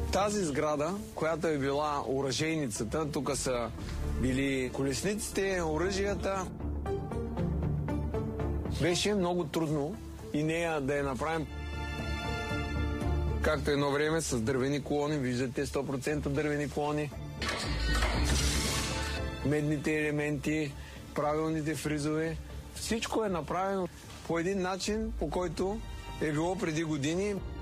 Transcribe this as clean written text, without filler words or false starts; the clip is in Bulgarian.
Тази сграда, която е била оръжейницата, тук са били колесниците, оръжията. Беше много трудно и нея да я направим. Както едно време с дървени колони, виждате 100% дървени колони. Медните елементи, правилните фризове. Всичко е направено по един начин, по който е било преди години.